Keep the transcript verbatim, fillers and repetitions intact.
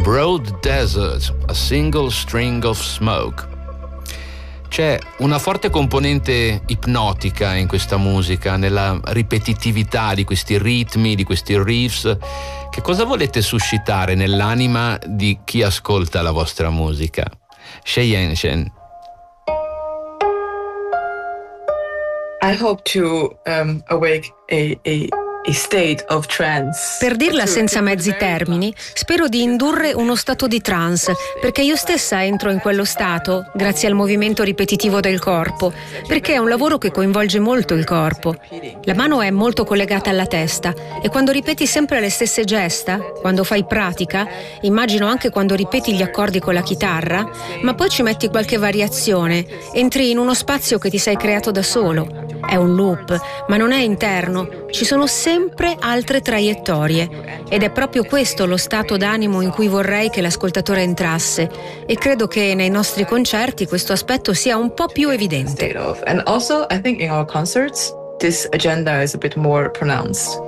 Broad Desert, a Single String of Smoke. C'è una forte componente ipnotica in questa musica, nella ripetitività di questi ritmi, di questi riffs. Che cosa volete suscitare nell'anima di chi ascolta la vostra musica? Cheyenne Shen. I hope to um, awake a, a a state of trance. Per dirla senza mezzi termini, spero di indurre uno stato di trance, perché io stessa entro in quello stato grazie al movimento ripetitivo del corpo, perché è un lavoro che coinvolge molto il corpo. La mano è molto collegata alla testa e quando ripeti sempre le stesse gesta, quando fai pratica, immagino anche quando ripeti gli accordi con la chitarra, ma poi ci metti qualche variazione, entri in uno spazio che ti sei creato da solo. È un loop, ma non è interno, ci sono sempre altre traiettorie ed è proprio questo lo stato d'animo in cui vorrei che l'ascoltatore entrasse e credo che nei nostri concerti questo aspetto sia un po' più evidente. And also I think in our concerts this agenda is a bit more pronounced.